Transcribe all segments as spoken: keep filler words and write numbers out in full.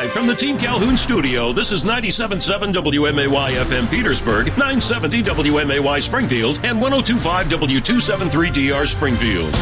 Live from the Team Calhoun studio, this is ninety-seven point seven W M A Y F M Petersburg, nine seventy W M A Y Springfield, and one oh two point five W two seventy-three D R Springfield.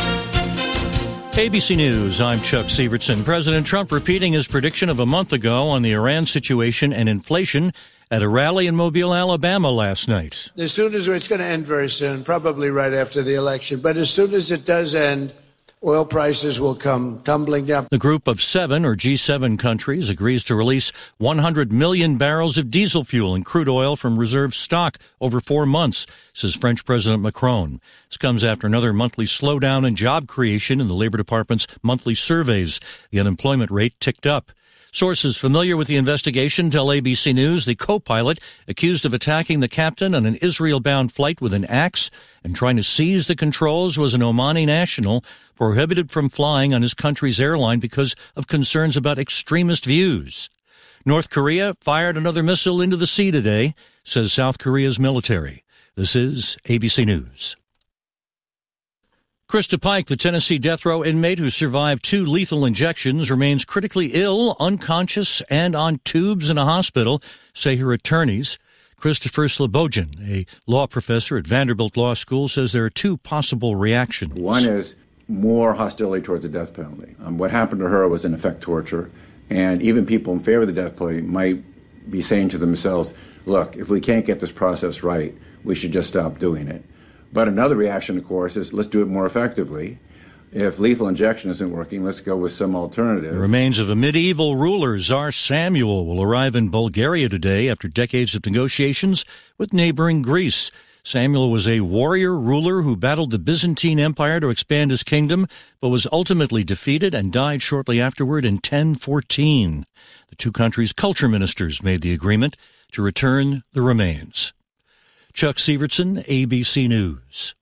A B C News, I'm Chuck Sievertson. President Trump repeating his prediction of a month ago on the Iran situation and inflation at a rally in Mobile, Alabama last night. As soon as it's going to end very soon, probably right after the election, but as soon as it does end, oil prices will come tumbling down. The group of seven, or G seven countries, agrees to release one hundred million barrels of diesel fuel and crude oil from reserve stock over four months, says French President Macron. This comes after another monthly slowdown in job creation in the Labor Department's monthly surveys. The unemployment rate ticked up. Sources familiar with the investigation tell A B C News the co-pilot accused of attacking the captain on an Israel-bound flight with an axe and trying to seize the controls was an Omani national prohibited from flying on his country's airline because of concerns about extremist views. North Korea fired another missile into the sea today, says South Korea's military. This is A B C News. Krista Pike, the Tennessee death row inmate who survived two lethal injections, remains critically ill, unconscious, and on tubes in a hospital, say her attorneys. Christopher Slobodin, a law professor at Vanderbilt Law School, says there are two possible reactions. One is more hostility towards the death penalty. Um, what happened to her was, in effect, torture. And even people in favor of the death penalty might be saying to themselves, look, if we can't get this process right, we should just stop doing it. But another reaction, of course, is let's do it more effectively. If lethal injection isn't working, let's go with some alternative. The remains of a medieval ruler, Tsar Samuel, will arrive in Bulgaria today after decades of negotiations with neighboring Greece. Samuel was a warrior ruler who battled the Byzantine Empire to expand his kingdom, but was ultimately defeated and died shortly afterward in ten fourteen. The two countries' culture ministers made the agreement to return the remains. Chuck Sievertson, A B C News.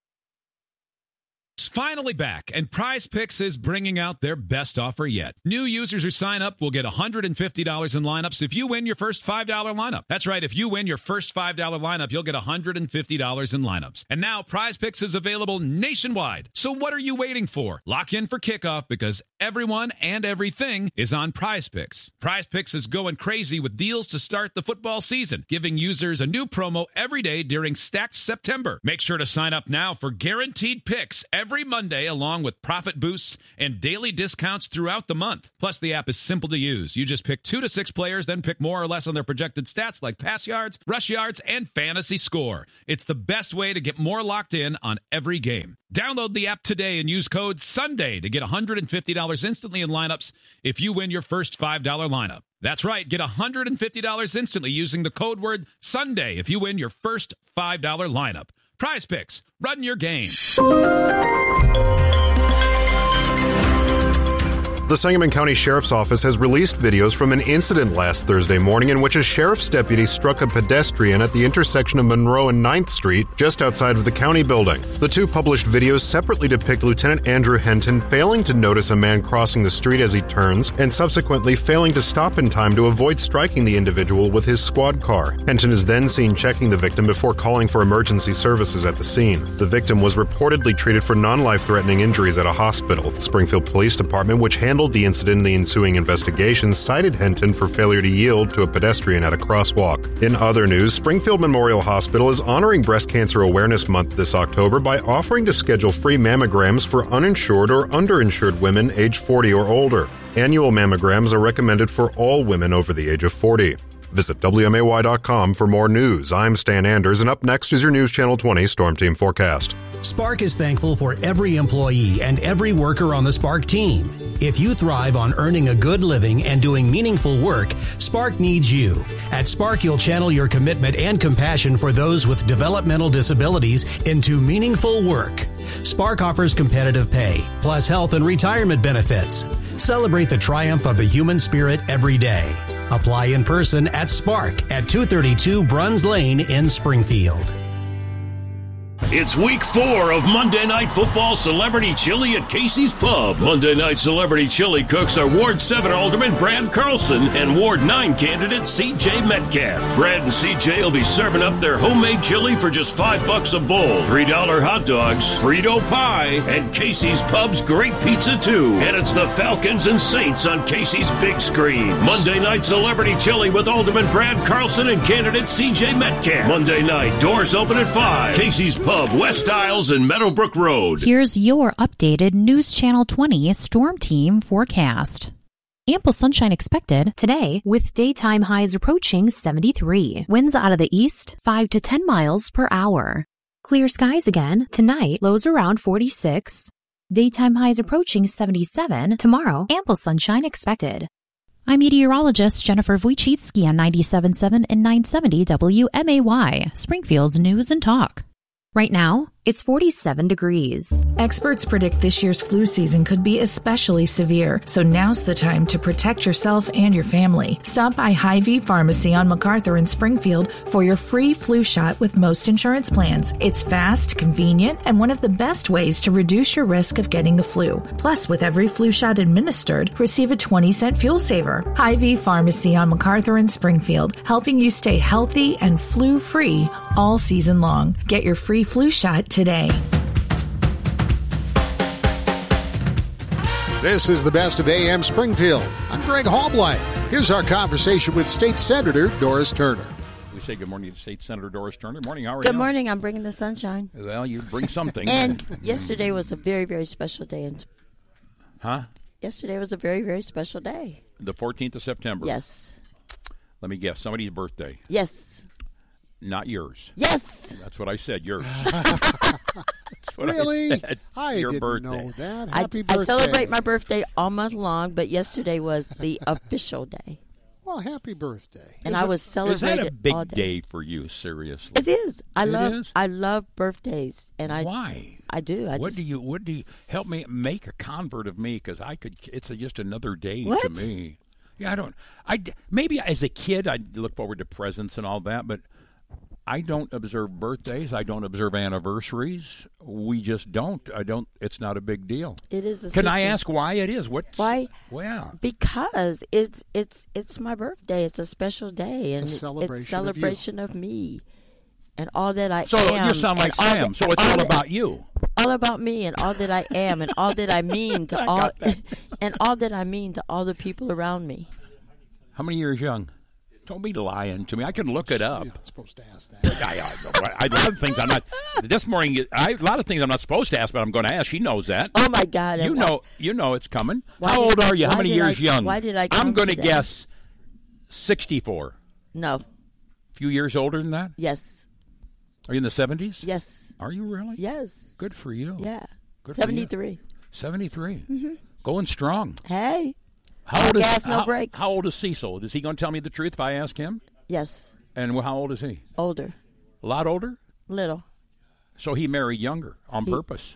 It's finally back, and Prize Picks is bringing out their best offer yet. New users who sign up will get one hundred fifty dollars in lineups if you win your first five dollar lineup. That's right, if you win your first five dollar lineup, you'll get one hundred fifty dollars in lineups. And now Prize Picks is available nationwide. So what are you waiting for? Lock in for kickoff because everyone and everything is on Prize Picks. Prize Picks is going crazy with deals to start the football season, giving users a new promo every day during Stacked September. Make sure to sign up now for guaranteed picks every Every Monday, along with profit boosts and daily discounts throughout the month. Plus, the app is simple to use. You just pick two to six players, then pick more or less on their projected stats like pass yards, rush yards, and fantasy score. It's the best way to get more locked in on every game. Download the app today and use code SUNDAY to get one hundred fifty dollars instantly in lineups if you win your first five dollar lineup. That's right, get one hundred fifty dollars instantly using the code word SUNDAY if you win your first five dollar lineup. Prize Picks, run your game. The Sangamon County Sheriff's Office has released videos from an incident last Thursday morning in which a sheriff's deputy struck a pedestrian at the intersection of Monroe and ninth Street, just outside of the county building. The two published videos separately depict Lieutenant Andrew Henton failing to notice a man crossing the street as he turns, and subsequently failing to stop in time to avoid striking the individual with his squad car. Henton is then seen checking the victim before calling for emergency services at the scene. The victim was reportedly treated for non-life-threatening injuries at a hospital. The Springfield Police Department, which handled the incident in the ensuing investigation, cited Henton for failure to yield to a pedestrian at a crosswalk. In other news, Springfield Memorial Hospital is honoring Breast Cancer Awareness Month this October by offering to schedule free mammograms for uninsured or underinsured women age forty or older. Annual mammograms are recommended for all women over the age of forty. Visit W M A Y dot com for more news. I'm Stan Anders, and up next is your News Channel twenty Storm Team forecast. Spark is thankful for every employee and every worker on the Spark team. If you thrive on earning a good living and doing meaningful work, Spark needs you. At Spark, you'll channel your commitment and compassion for those with developmental disabilities into meaningful work. Spark offers competitive pay, plus health and retirement benefits. Celebrate the triumph of the human spirit every day. Apply in person at Spark at two thirty-two Bruns Lane in Springfield. It's week four of Monday Night Football Celebrity Chili at Casey's Pub. Monday Night Celebrity Chili cooks are Ward seven Alderman Brad Carlson and Ward nine candidate C J Metcalf. Brad and C J will be serving up their homemade chili for just five bucks a bowl, three dollar hot dogs, Frito pie, and Casey's Pub's great pizza too. And it's the Falcons and Saints on Casey's big screen. Monday Night Celebrity Chili with Alderman Brad Carlson and candidate C J Metcalf. Monday night, doors open at five. Casey's Pub, West Isles and Meadowbrook Road. Here's your updated News Channel twenty Storm Team forecast. Ample sunshine expected today with daytime highs approaching seventy-three. Winds out of the east, five to ten miles per hour. Clear skies again tonight, lows around forty-six. Daytime highs approaching seventy-seven. Tomorrow, ample sunshine expected. I'm meteorologist Jennifer Wojcicki on ninety-seven point seven and nine seventy W M A Y, Springfield's News and Talk. Right now, it's forty-seven degrees. Experts predict this year's flu season could be especially severe, so now's the time to protect yourself and your family. Stop by Hy-Vee Pharmacy on MacArthur in Springfield for your free flu shot with most insurance plans. It's fast, convenient, and one of the best ways to reduce your risk of getting the flu. Plus, with every flu shot administered, receive a twenty cent fuel saver. Hy-Vee Pharmacy on MacArthur in Springfield, helping you stay healthy and flu-free all season long. Get your free flu shot today. This is the best of A M Springfield. I'm Greg Halblein. Here's our conversation with State Senator Doris Turner. We say good morning to State Senator Doris Turner. Morning, how are good you? Good morning. I'm bringing the sunshine. Well, you bring something. And yesterday was a very, very special day. In... Huh? Yesterday was a very, very special day. The fourteenth of September? Yes. Let me guess. Somebody's birthday? Yes. Not yours. Yes. That's what I said. Yours. That's what really? I said. I Your didn't birthday. know that. Happy I, birthday. I celebrate my birthday all month long, but yesterday was the official day. Well, happy birthday. And is I it, was celebrated Is that a big all day. day for you, seriously? It is. I it love is? I love birthdays. And I Why? I do. I what just, do you what do you help me make a convert of me, because I could it's a, just another day what? to me. Yeah, I don't I maybe as a kid I look forward to presents and all that, but I don't observe birthdays. I don't observe anniversaries. We just don't. I don't. It's not a big deal. It is. A Can I secret. ask why it is? What? Why? Well, because it's it's it's my birthday. It's a special day, It's and a celebration it's celebration of, of me, and all that I so am. you sound like and all Sam. that- so it's all, that- about you. All about me, and all that I am, and all that I mean to I all, got that. and all that I mean to all the people around me. How many years young? Don't be lying to me. I can look it up. You're not supposed to ask that. I, I, I, a lot of things I'm not. This morning, I, a lot of things I'm not supposed to ask, but I'm going to ask. She knows that. Oh my God! You and why- know, you know it's coming. Why How did- old are you? How why many did years I- young? why did I I'm come going to today? guess sixty-four. No. A few years older than that? Yes. Are you in the seventies? Yes. Are you really? Yes. Good for you. Yeah. Good for you. Seventy-three. seventy-three. Mm-hmm. Going strong. Hey. How old No is gas, no how, brakes. how old is Cecil? Is he going to tell me the truth if I ask him? Yes. And how old is he? Older. A lot older? Little. So he married younger on He- purpose.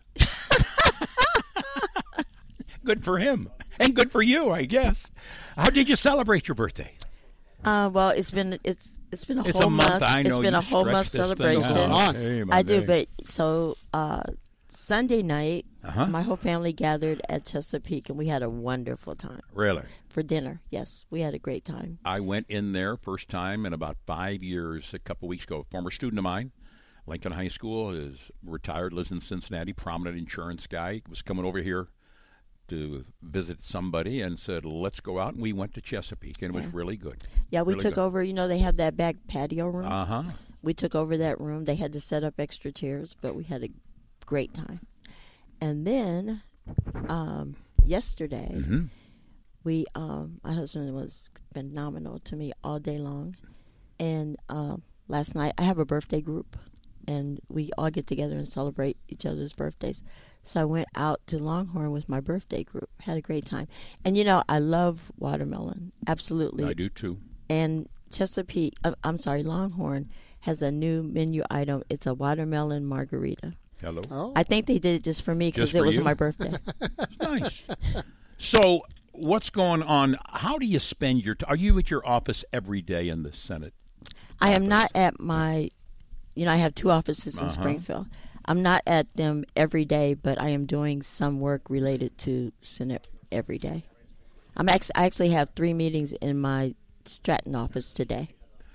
Good for him. And good for you, I guess. How did you celebrate your birthday? Uh, well, it's been it's it's been a It's whole a month. I know It's been you a whole stretch month this thing celebration. out. Hey, my I do, day. but so uh, Sunday night, Uh-huh. my whole family gathered at Chesapeake, and we had a wonderful time Really? for dinner. Yes, we had a great time. I went in there first time in about five years, a couple weeks ago. A former student of mine, Lincoln High School, is retired, lives in Cincinnati, prominent insurance guy, was coming over here to visit somebody and said, let's go out. And we went to Chesapeake, and it was Yeah. really good. Yeah, we Really took good. over. You know, they have that back patio room. Uh-huh. We took over that room. They had to set up extra chairs, but we had a great time. And then um, yesterday, Mhm. we um, my husband was phenomenal to me all day long. And um, last night, I have a birthday group, and we all get together and celebrate each other's birthdays. So I went out to Longhorn with my birthday group. Had a great time. And, you know, I love watermelon. Absolutely. I do, too. And Chesapeake, uh, I'm sorry, Longhorn has a new menu item. It's a watermelon margarita. Hello. Oh. I think they did it just for me because Just it for was you? my birthday. Nice. So what's going on? How do you spend your time? Are you at your office every day in the Senate? I am not at my, you know, I have two offices in Uh-huh. Springfield. I'm not at them every day, but I am doing some work related to Senate every day. I'm ex- I actually have three meetings in my Stratton office today.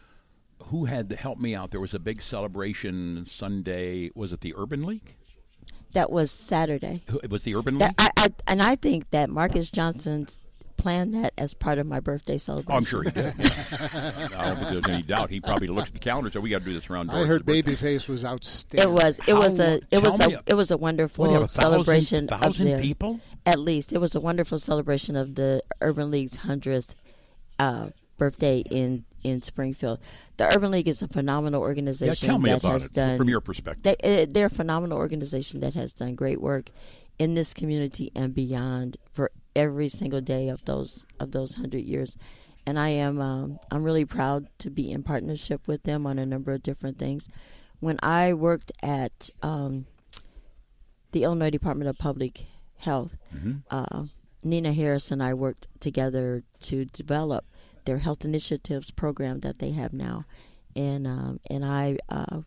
Who had to help me out? There was a big celebration Sunday. Was it the Urban League? That was Saturday. It was the Urban League? That, I, I, and I think that Marcus Johnson's planned that as part of my birthday celebration. Oh, I'm sure he did. I don't think there's any doubt. He probably looked at the calendar and said, "We got to do this around." I heard Babyface was outstanding. It was. It How, was a. It was a. me, It was a wonderful what, you have a thousand, celebration thousand of the people. At least it was a wonderful celebration of the Urban League's hundredth uh, birthday in in Springfield. The Urban League is a phenomenal organization. Yeah, tell me that about has it done, from your perspective. They, they're a phenomenal organization that has done great work in this community and beyond for every single day of those of those hundred years. And I am um, I'm really proud to be in partnership with them on a number of different things. When I worked at um, the Illinois Department of Public Health, mm-hmm. uh, Nina Harris and I worked together to develop their health initiatives program that they have now, and um, and I uh,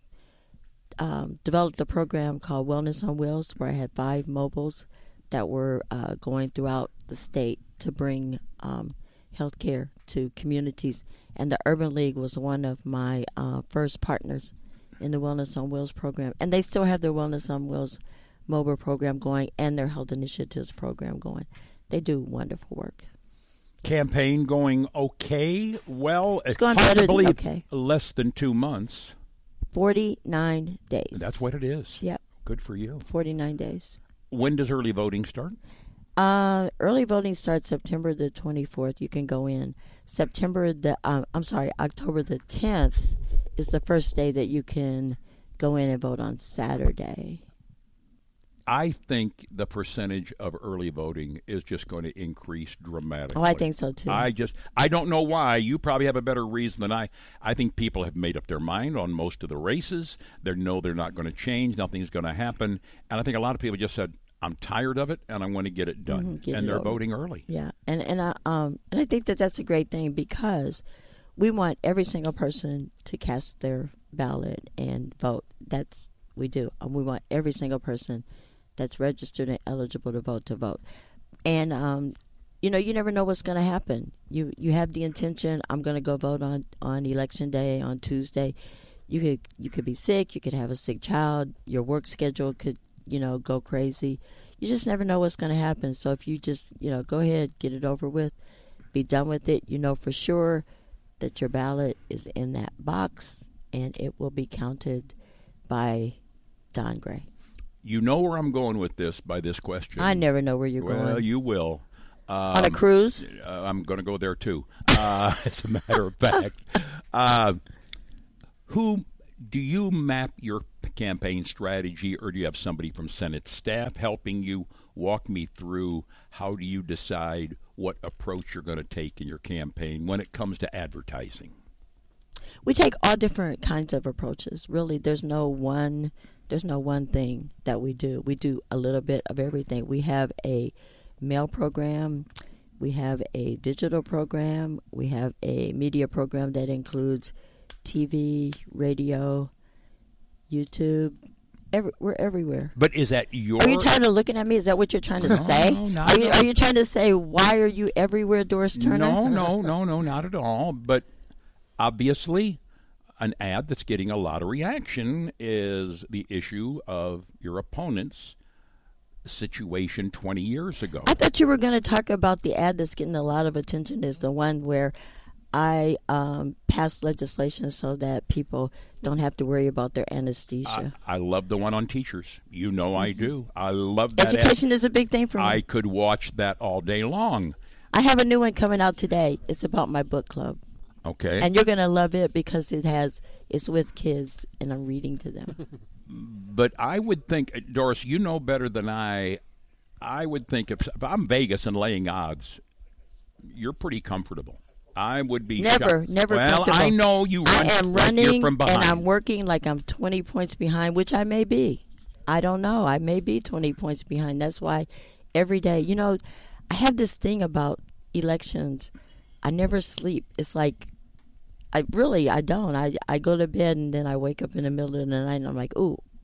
um, developed a program called Wellness on Wheels, where I had five mobiles that were uh, going throughout the state to bring um, health care to communities, and the Urban League was one of my uh, first partners in the Wellness on Wheels program, and they still have their Wellness on Wheels mobile program going and their health initiatives program going. They do wonderful work. Campaign going okay? Well, it's going better than okay. Less than two months. forty-nine days. That's what it is. Yep. Good for you. forty-nine days. When does early voting start? Uh, early voting starts September the twenty-fourth. You can go in. September the, uh, I'm sorry, October the tenth is the first day that you can go in and vote on Saturday. I think the percentage of early voting is just going to increase dramatically. Oh, I think so, too. I just, I don't know why. You probably have a better reason than I. I think people have made up their mind on most of the races. They know they're not going to change. Nothing's going to happen. And I think a lot of people just said, I'm tired of it, and I want to get it done. Mm-hmm, and they're over. voting early. Yeah, and and I, um, and I think that that's a great thing because we want every single person to cast their ballot and vote. That's we do. And we want every single person that's registered and eligible to vote to vote. And, um, you know, you never know what's going to happen. You you have the intention, I'm going to go vote on, on Election Day, on Tuesday. You could you could be sick. You could have a sick child. Your work schedule could, you know, go crazy. You just never know what's going to happen. So if you just, you know, go ahead, get it over with, be done with it, you know for sure that your ballot is in that box and it will be counted by Don Gray. You know where I'm going with this by this question. I never know where you're well, going. Well, you will. Um, On a cruise? Uh, I'm going to go there, too, uh, as a matter of fact. Uh, who do you map your campaign strategy, or do you have somebody from Senate staff helping you? Walk me through how do you decide what approach you're going to take in your campaign when it comes to advertising? We take all different kinds of approaches. Really, there's no one there's no one thing that we do. We do a little bit of everything. We have a mail program, we have a digital program, we have a media program that includes T V, radio, YouTube. Every, we're everywhere. But is that your... Are you tired of looking at me? Is that what you're trying to no, say? No, not are you at all. Are you trying to say, why are you everywhere, Doris Turner? No, no, no, no, not at all. But obviously, an ad that's getting a lot of reaction is the issue of your opponent's situation twenty years ago. I thought you were going to talk about the ad that's getting a lot of attention is the one where I um, passed legislation so that people don't have to worry about their anesthesia. I, I love the one on teachers. You know I do. I love that. Education ad. is a big thing for me. I could watch that all day long. I have a new one coming out today. It's about my book club. Okay. And you're going to love it because it has it's with kids and I'm reading to them. But I would think, Doris, you know better than I, I would think if, if I'm Vegas and laying odds, you're pretty comfortable. I would be never, shocked. never. Well, comfortable. I know you. Run I am like running you're from behind. and I'm working like I'm twenty points behind, which I may be. I don't know. I may be twenty points behind. That's why every day, you know, I have this thing about elections. I never sleep. It's like, I really, I don't. I I go to bed and then I wake up in the middle of the night and I'm like, ooh,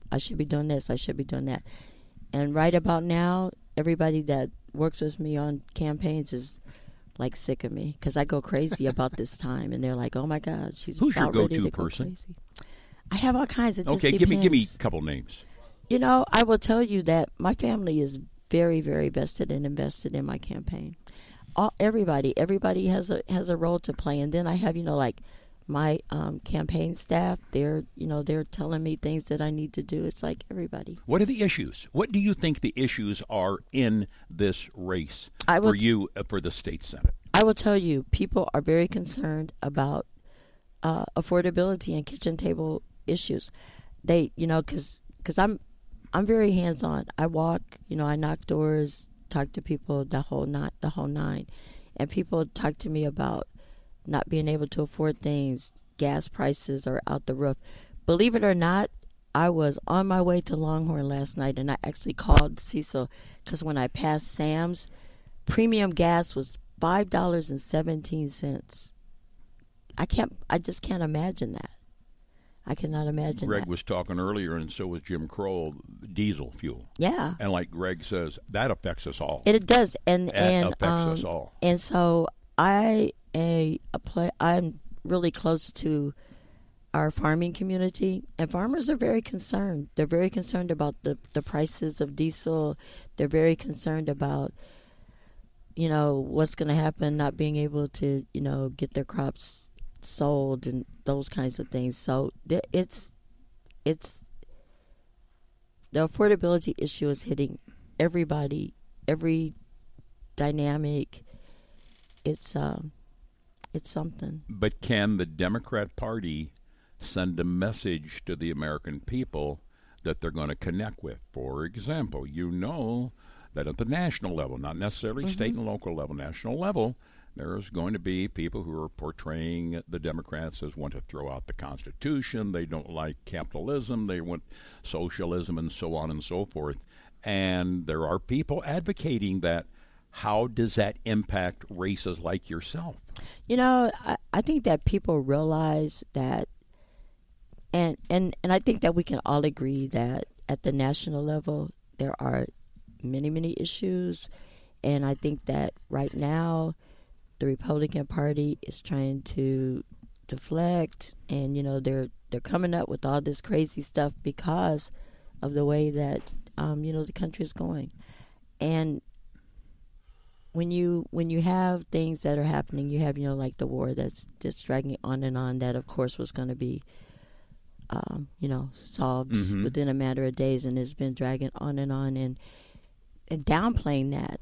I should be doing this. I should be doing that. And right about now, everybody that works with me on campaigns is like sick of me because I go crazy about this time, and they're like, "Oh my God, she's Who's about your ready go-to to go person? crazy." I have all kinds. It just okay, give me give me depends. a couple names. You know, I will tell you that my family is very, very vested and invested in my campaign. All, everybody, everybody has a has a role to play, and then I have, you know, like my um, campaign staff. They're, you know, they're telling me things that I need to do. It's like everybody. What are the issues? What do you think the issues are in this race I will for t- you uh, for the state senate? I will tell you, people are very concerned about uh, affordability and kitchen table issues. They, you know, because because I'm I'm very hands on. I walk, you know, I knock doors, talk to people, the whole nine, the whole nine, and people talk to me about not being able to afford things. Gas prices are out the roof. Believe it or not, I was on my way to Longhorn last night, and I actually called Cecil because when I passed Sam's, premium gas was five dollars and seventeen cents. I can't. I just can't imagine that. I cannot imagine Greg that. was talking earlier, and so was Jim Kroll, diesel fuel. Yeah. And like Greg says, that affects us all. It, it does, and That and affects um, us all. And so I a, a play. I'm really close to our farming community, and farmers are very concerned. They're very concerned about the the prices of diesel. They're very concerned about, you know, what's going to happen, not being able to, you know, get their crops sold and those kinds of things. So th- it's it's the affordability issue is hitting everybody, every dynamic. It's um it's something. But can the Democrat Party send a message to the American people that they're going to connect with? For example, you know that at the national level, not necessarily Mm-hmm. state and local level, national level, there's going to be people who are portraying the Democrats as want to throw out the Constitution. They don't like capitalism. They want socialism and so on and so forth. And there are people advocating that. How does that impact races like yourself? You know, I, I think that people realize that, and, and, and I think that we can all agree that at the national level, there are many, many issues. And I think that right now, the Republican Party is trying to deflect, and you know they're they're coming up with all this crazy stuff because of the way that um, you know the country is going. And when you when you have things that are happening, you have you know like the war that's just dragging on and on. That of course was going to be um, you know solved Mm-hmm. within a matter of days, and it's been dragging on and on, and and downplaying that,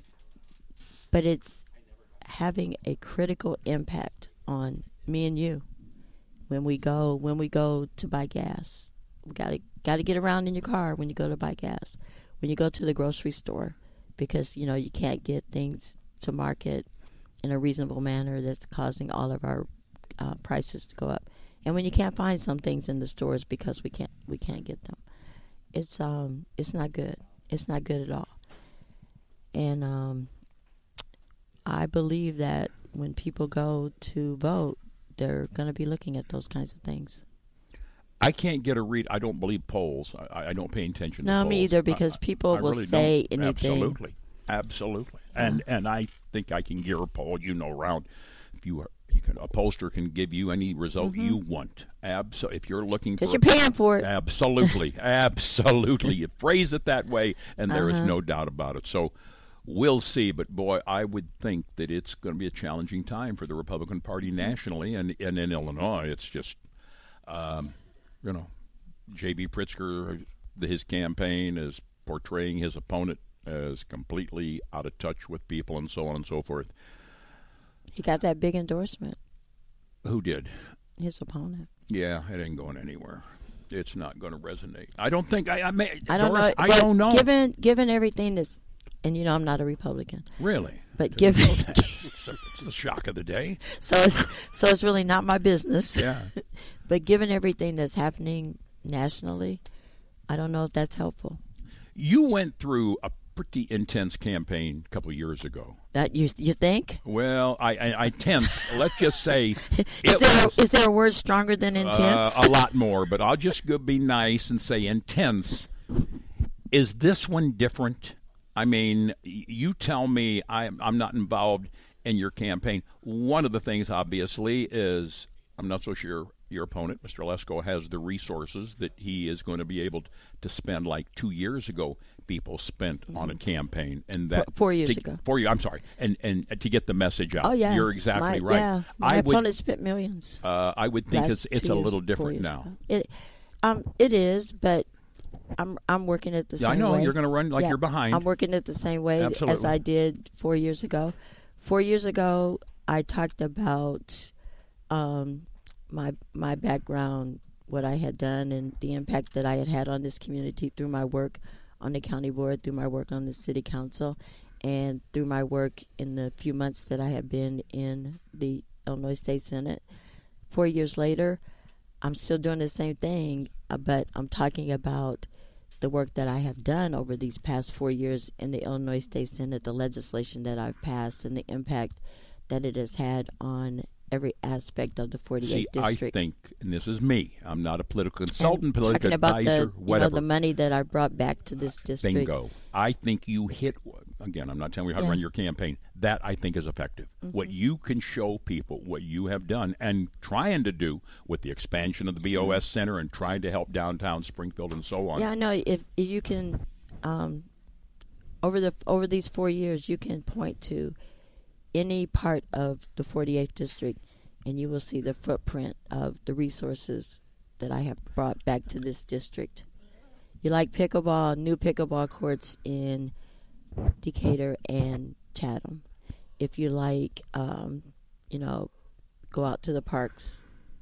but it's having a critical impact on me and you when we go when we go to buy gas. We gotta gotta get around in your car when you go to buy gas. When you go to the grocery store, because you know you can't get things to market in a reasonable manner, that's causing all of our uh, prices to go up. And when you can't find some things in the stores because we can't we can't get them, it's um it's not good. It's not good at all. And um. I believe that when people go to vote, they're going to be looking at those kinds of things. I can't get a read. I don't believe polls. I, I don't pay attention no, to polls. No, me either, because I, people I will really say don't. anything. Absolutely. Absolutely. And yeah. and I think I can gear a poll, you know, around. If you are, you can, a pollster can give you any result mm-hmm. you want. Abso- if you're looking for. Because you're paying for it. Absolutely. Absolutely. You phrase it that way, and there uh-huh. is no doubt about it. So, we'll see, but boy, I would think that it's going to be a challenging time for the Republican Party nationally, and, and in Illinois, it's just, um, you know, J B. Pritzker, his campaign is portraying his opponent as completely out of touch with people and so on and so forth. He got that big endorsement. Who did? His opponent. Yeah, it ain't going anywhere. It's not going to resonate. I don't think, I, I may, I don't Doris, know. I don't know. Given, given everything that's, and you know I'm not a Republican. Really? But given it's, it's the shock of the day. So it's, so it's really not my business. Yeah. But given everything that's happening nationally, I don't know if that's helpful. You went through a pretty intense campaign a couple of years ago. That you you think? Well, I I, I tense. Let's just say, is, there, was, is there a word stronger than intense? Uh, a lot more, but I'll just go be nice and say intense. Is this one different? I mean, you tell me. I'm I'm not involved in your campaign. One of the things, obviously, is I'm not so sure your opponent, Mister Lesko, has the resources that he is going to be able to spend like two years ago. People spent mm-hmm. on a campaign, and that four, four years to, ago. Four years. I'm sorry, and and to get the message out. Oh yeah, you're exactly my, right. Yeah, my I opponent would, spent millions. Uh, I would think it's it's a years, little different now. Ago. It, um, it is, but I'm I'm working it the yeah, same way. I know way. you're going to run like yeah, you're behind. I'm working it the same way Absolutely. as I did four years ago. Four years ago, I talked about um, my my background, what I had done, and the impact that I had had on this community through my work on the county board, through my work on the city council, and through my work in the few months that I have been in the Illinois State Senate. Four years later, I'm still doing the same thing, uh, but I'm talking about the work that I have done over these past four years in the Illinois State Senate, the legislation that I've passed, and the impact that it has had on every aspect of the forty-eighth See, district. I think, and this is me, I'm not a political consultant, and political talking about advisor, the, whatever. You know, the money that I brought back to this district. Bingo. I think you hit, again, I'm not telling you how yeah. to run your campaign. That, I think, is effective. Mm-hmm. What you can show people, what you have done, and trying to do with the expansion of the B O S Center and trying to help downtown Springfield and so on. Yeah, I know. If, if you can, um, over the over these four years, you can point to any part of the forty-eighth district, and you will see the footprint of the resources that I have brought back to this district. You like pickleball, new pickleball courts in Decatur and Chatham. If you like, um, you know, go out to the parks,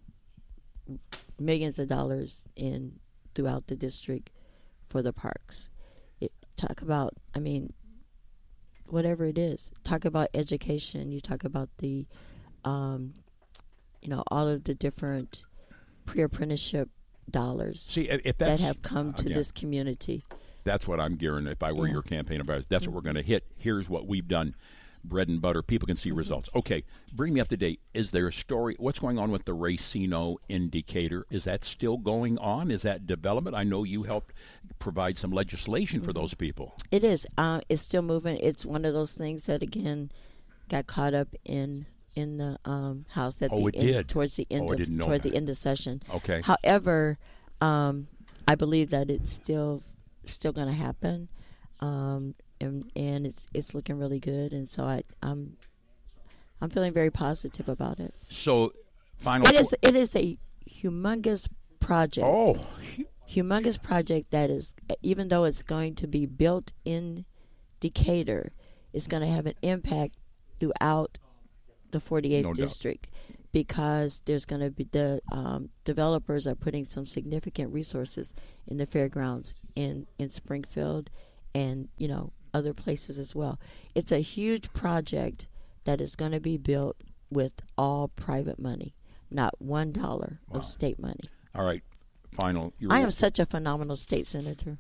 millions of dollars in throughout the district for the parks. It, talk about, I mean, whatever it is. Talk about education. You talk about the, um, you know, all of the different pre-apprenticeship dollars See, if that that's, have come to again, this community. That's what I'm gearing. If I were Yeah. your campaign advisor, that's Mm-hmm. what we're going to hit. Here's what we've done. Bread and butter. People can see Mm-hmm. results. Okay, bring me up to date. Is there a story? What's going on with the Racino in Decatur? Is that still going on? Is that development? I know you helped provide some legislation for Mm-hmm. those people. It is. Uh, it's still moving. It's one of those things that, again, got caught up in in the um, House at Oh, the it end, did? towards the end Oh, I of didn't know toward that. the end of session. Okay. However, um, I believe that it's still still going to happen, um, and and it's it's looking really good. And so I I'm I'm feeling very positive about it. So, final. It is it is a humongous project. Oh, humongous project that is, even though it's going to be built in Decatur, it's going to have an impact throughout the forty-eighth No doubt. district, because there's going to be the um, developers are putting some significant resources in the fairgrounds in in Springfield, and you know other places as well. It's a huge project that is going to be built with all private money, not one dollar Wow. of state money. All right, final. You're I am such a phenomenal state senator.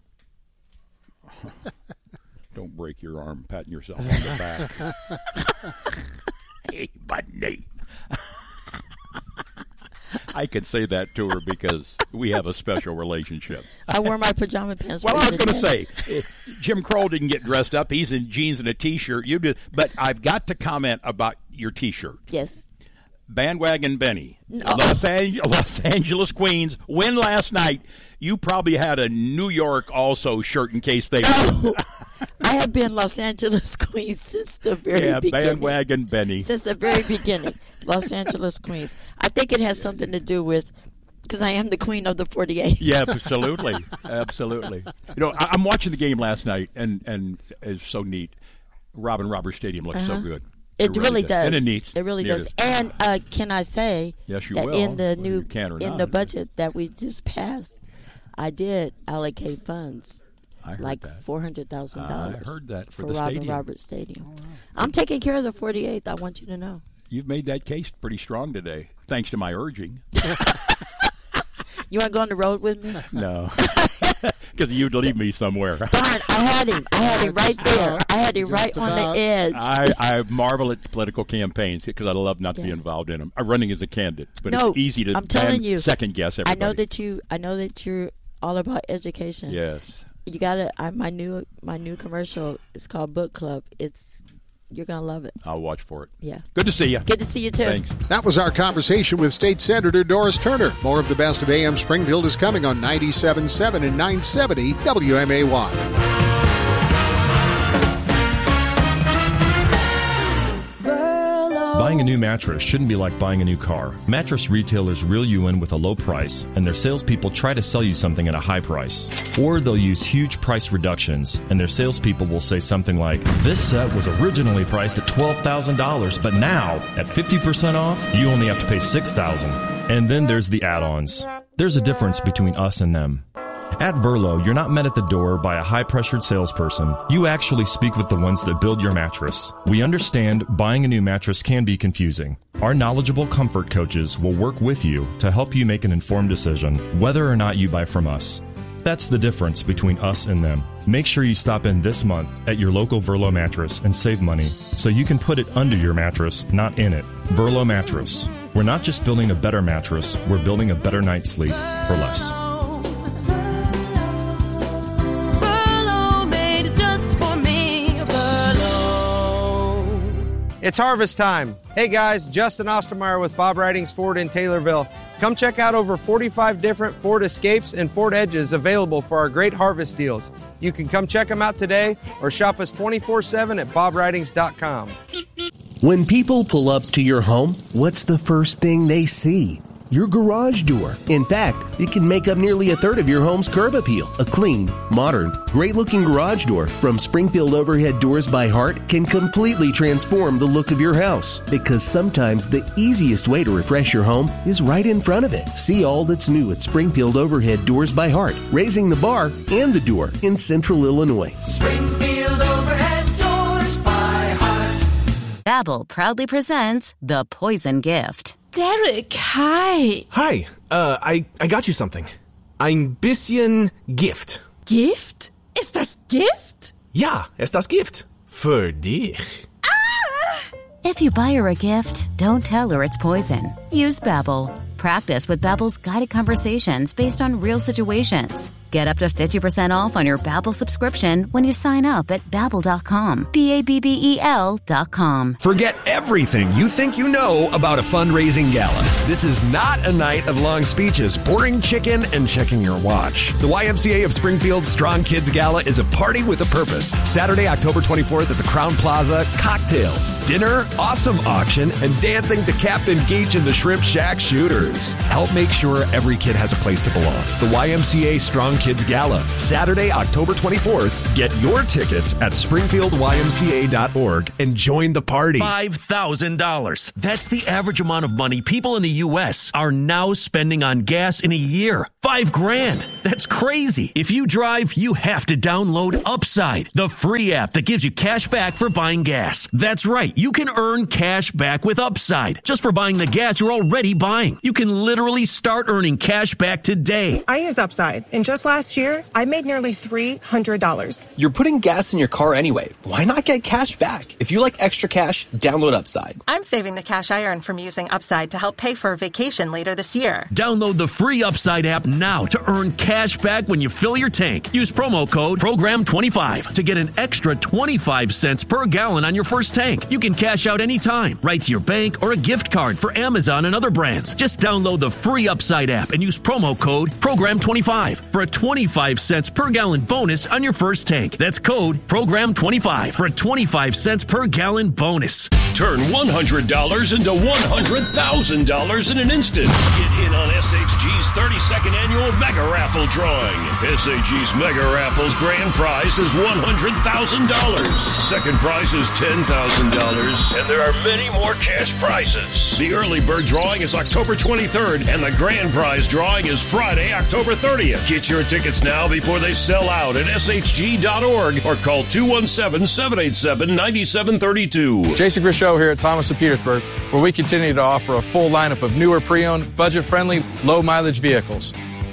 Don't break your arm patting yourself on the back. Hey, buddy. I could say that to her because we have a special relationship. I wore my pajama pants. Well, for I you was going to today. say, eh, Jim Kroll didn't get dressed up. He's in jeans and a T-shirt. You did, but I've got to comment about your T-shirt. Yes. Bandwagon Benny, No. Los, An- Los Angeles Queens, win last night. You probably had a New York also shirt in case they. No. I have been Los Angeles Queens since the very yeah, beginning. Bandwagon Benny. Since the very beginning, Los Angeles Queens. I think it has something to do with, because I am the queen of the forty-eight. Yeah, absolutely, absolutely. You know, I, I'm watching the game last night, and and it's so neat. Robin Roberts Stadium looks Uh-huh. so good. It, really does. And it needs. It really Neat does. is. And uh, can I say Yes, you that will, in the whether new you can or in not. the budget that we just passed, I did allocate funds, I heard like that. four hundred thousand dollars. I heard that for, for the Robin stadium. Roberts Stadium. I'm taking care of the forty-eighth. I want you to know. You've made that case pretty strong today, thanks to my urging. You want to go on the road with me? No, because you'd leave me somewhere. Darn, I had him. I had him right there. I had it right on the edge. I, I marvel at political campaigns because I love not to yeah. be involved in them. I'm running as a candidate, but no, it's easy to I'm telling you, second guess everybody. I know that you. I know that you're all about education. Yes. You gotta. I, my new my new commercial is called Book Club. It's you're gonna love it. I'll watch for it. Yeah. Good to see you. Good to see you too. Thanks. That was our conversation with State Senator Doris Turner. More of the best of A M Springfield is coming on ninety-seven point seven and nine seventy W M A Y. Buying a new mattress shouldn't be like buying a new car. Mattress retailers reel you in with a low price, and their salespeople try to sell you something at a high price. Or they'll use huge price reductions, and their salespeople will say something like, "This set was originally priced at twelve thousand dollars, but now, at fifty percent off, you only have to pay six thousand dollars. And then there's the add-ons. There's a difference between us and them. At Verlo, you're not met at the door by a high-pressured salesperson. You actually speak with the ones that build your mattress. We understand buying a new mattress can be confusing. Our knowledgeable comfort coaches will work with you to help you make an informed decision, whether or not you buy from us. That's the difference between us and them. Make sure you stop in this month at your local Verlo mattress and save money so you can put it under your mattress, not in it. Verlo Mattress. We're not just building a better mattress, we're building a better night's sleep for less. It's harvest time. Hey guys, Justin Ostermeyer with Bob Ridings Ford in Taylorville. Come check out over forty-five different Ford Escapes and Ford Edges available for our great harvest deals. You can come check them out today or shop us twenty-four seven at bob ridings dot com. When people pull up to your home, what's the first thing they see? Your garage door. In fact, it can make up nearly a third of your home's curb appeal. A clean, modern, great-looking garage door from Springfield Overhead Doors by Heart can completely transform the look of your house. Because sometimes the easiest way to refresh your home is right in front of it. See all that's new at Springfield Overhead Doors by Heart, raising the bar and the door in Central Illinois. Springfield Overhead Doors by Heart. Babbel proudly presents The Poison Gift. Derek, hi. Hi, uh, I, I got you something. Ein bisschen Gift. Gift? Ist das Gift? Ja, ist das Gift. Für dich. Ah! If you buy her a gift, don't tell her it's poison. Use Babbel. Practice with Babbel's guided conversations based on real situations. Get up to fifty percent off on your Babbel subscription when you sign up at babbel dot com. B A B B E L dot com. Forget everything you think you know about a fundraising gala. This is not a night of long speeches, boring chicken, and checking your watch. The Y M C A of Springfield Strong Kids Gala is a party with a purpose. Saturday, October twenty-fourth at the Crown Plaza, cocktails, dinner, awesome auction, and dancing to Captain Geach and the Shrimp Shack Shooters. Help make sure every kid has a place to belong. The Y M C A Strong Kids Gala, Saturday, October twenty-fourth. Get your tickets at springfield y m c a dot org and join the party. five thousand dollars. That's the average amount of money people in the U S are now spending on gas in a year. Five grand. That's crazy. If you drive, you have to download Upside, the free app that gives you cash back for buying gas. That's right. You can earn cash back with Upside just for buying the gas you're already buying. You can literally start earning cash back today. I use Upside, and just last year, I made nearly three hundred dollars. You're putting gas in your car anyway. Why not get cash back? If you like extra cash, download Upside. I'm saving the cash I earn from using Upside to help pay for a vacation later this year. Download the free Upside app now to earn cash back when you fill your tank. Use promo code program twenty-five to get an extra twenty-five cents per gallon on your first tank. You can cash out anytime, right to your bank or a gift card for Amazon and other brands. Just download the free Upside app and use promo code program twenty-five for a twenty-five cents per gallon bonus on your first tank. That's code program twenty-five for a twenty-five cents per gallon bonus. Turn one hundred dollars into one hundred thousand dollars in an instant. Get in on S H G's thirty-second annual Mega Raffle drawing. S H G's Mega Raffle's grand prize is one hundred thousand dollars. Second prize is ten thousand dollars. And there are many more cash prizes. The early bird drawing is October twenty-third, and the grand prize drawing is Friday, October thirtieth. Get your tickets now before they sell out at s h g dot org or call two one seven, seven eight seven, nine seven three two. Jason Grishow here at Thomas of Petersburg, where we continue to offer a full lineup of newer pre-owned, budget-friendly, low-mileage vehicles.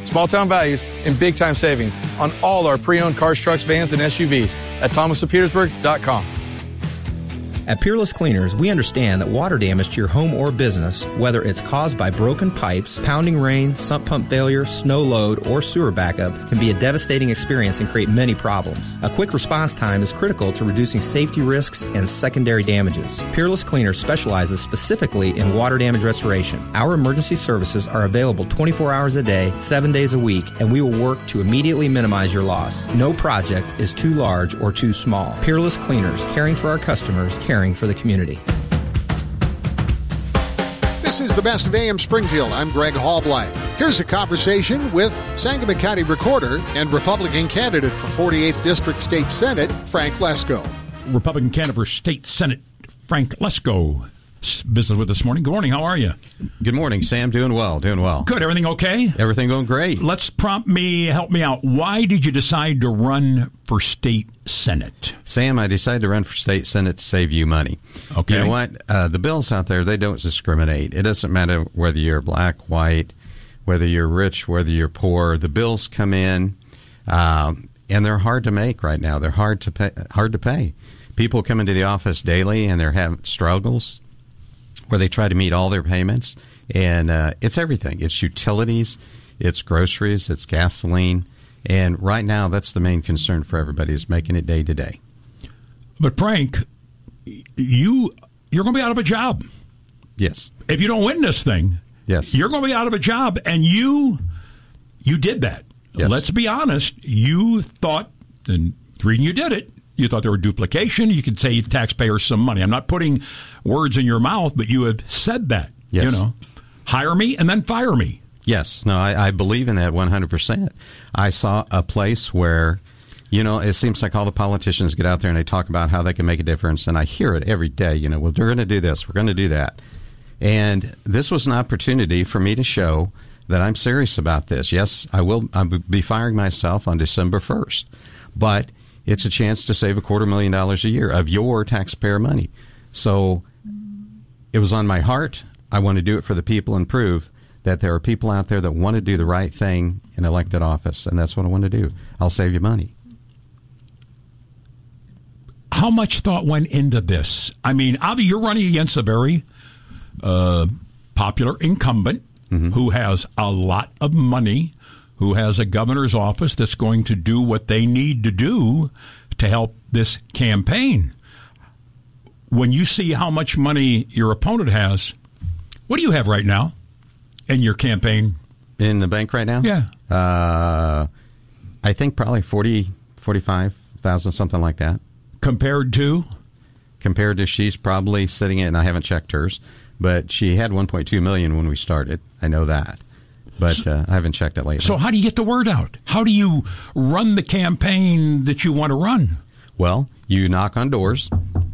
small town values, and big time savings on all our pre-owned cars, trucks, vans, and S U Vs at thomas of petersburg dot com. At Peerless Cleaners, we understand that water damage to your home or business, whether it's caused by broken pipes, pounding rain, sump pump failure, snow load, or sewer backup, can be a devastating experience and create many problems. A quick response time is critical to reducing safety risks and secondary damages. Peerless Cleaners specializes specifically in water damage restoration. Our emergency services are available twenty-four hours a day, seven days a week, and we will work to immediately minimize your loss. No project is too large or too small. Peerless Cleaners, caring for our customers, caring for the community. This is the Best of A M Springfield. I'm Greg Hallblight. Here's a conversation with Sangamon County Recorder and Republican candidate for forty-eighth District State Senate, Frank Lesko. Republican candidate for State Senate, Frank Lesko, visited with us this morning. Good morning. How are you? Good morning, Sam. Doing well. Doing well. Good. Everything okay? Everything going great. Let's prompt me, help me out. Why did you decide to run for State Senate? Sam, I decided to run for State Senate to save you money. Okay. You know what? Uh, the bills out there, they don't discriminate. It doesn't matter whether you're black, white, whether you're rich, whether you're poor. The bills come in, um, and they're hard to make right now. They're hard to pay. Hard to pay. People come into the office daily, and they're having struggles where they try to meet all their payments, and uh, it's everything. It's utilities, it's groceries, it's gasoline, and right now that's the main concern for everybody is making it day to day. But Frank, you you're going to be out of a job. Yes. If you don't win this thing, yes, you're going to be out of a job, and you you did that. Yes. Let's be honest. You thought, and the reason you did it, you thought there were duplication. You could save taxpayers some money. I'm not putting words in your mouth, but you have said that. Yes. You know, hire me and then fire me. Yes. No, I, I believe in that one hundred percent. I saw a place where, you know, it seems like all the politicians get out there and they talk about how they can make a difference, and I hear it every day. You know, well, we're going to do this, we're going to do that. And this was an opportunity for me to show that I'm serious about this. Yes, I will I'll be firing myself on December first, but it's a chance to save a quarter million dollars a year of your taxpayer money. So it was on my heart. I want to do it for the people and prove that there are people out there that want to do the right thing in elected office, and that's what I want to do. I'll save you money. How much thought went into this? I mean, Avi, you're running against a very uh, popular incumbent mm-hmm. who has a lot of money, who has a governor's office that's going to do what they need to do to help this campaign. When you see how much money your opponent has, what do you have right now in your campaign? In the bank right now? Yeah. Uh, I think probably forty, forty-five thousand, something like that. Compared to? Compared to she's probably sitting in, I haven't checked hers, but she had one point two million dollars when we started. I know that. But uh, I haven't checked it lately. So how do you get the word out? How do you run the campaign that you want to run? Well, you knock on doors.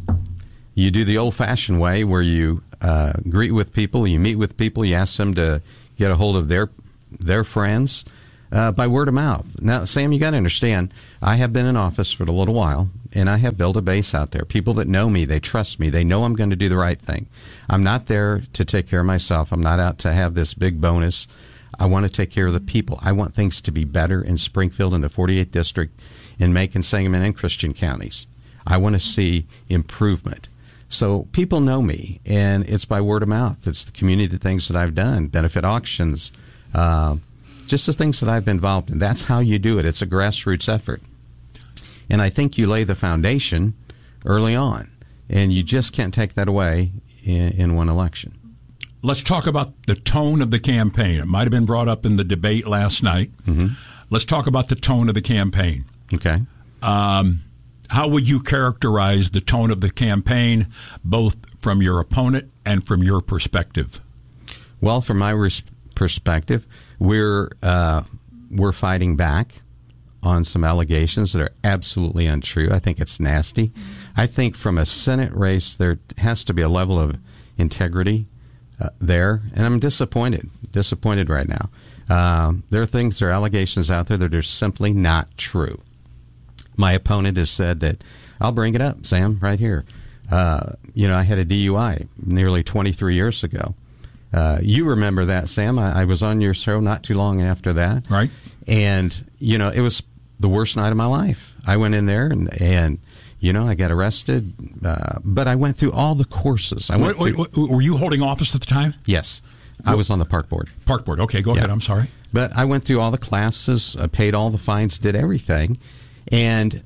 You do the old-fashioned way where you uh, greet with people, you meet with people, you ask them to get a hold of their their friends uh, by word of mouth. Now, Sam, you got to understand, I have been in office for a little while, and I have built a base out there. People that know me, they trust me, they know I'm going to do the right thing. I'm not there to take care of myself. I'm not out to have this big bonus. I want to take care of the people. I want things to be better in Springfield and the forty-eighth District, in Macon, Sangamon, and Christian counties. I want to see improvement. So people know me, and it's by word of mouth. It's the community things that I've done, benefit auctions, uh, just the things that I've been involved in. That's how you do it. It's a grassroots effort. And I think you lay the foundation early on, and you just can't take that away in, in one election. Let's talk about the tone of the campaign. It might have been brought up in the debate last night. Mm-hmm. Let's talk about the tone of the campaign. Okay. Um, how would you characterize the tone of the campaign, both from your opponent and from your perspective? Well, from my res- perspective, we're uh, we're fighting back on some allegations that are absolutely untrue. I think it's nasty. I think from a Senate race, there has to be a level of integrity uh, there, and I'm disappointed, disappointed right now. Uh, there are things, there are allegations out there that are simply not true. My opponent has said that, I'll bring it up, Sam, right here. Uh, you know, I had a D U I nearly twenty-three years ago. Uh, you remember that, Sam. I, I was on your show not too long after that. Right. And, you know, it was the worst night of my life. I went in there and, and you know, I got arrested, uh, but I went through all the courses. I went wait, through, wait, wait, were you holding office at the time? Yes. I was on the park board. Park board. Okay, go Yeah. ahead. I'm sorry. But I went through all the classes, uh, paid all the fines, did everything. And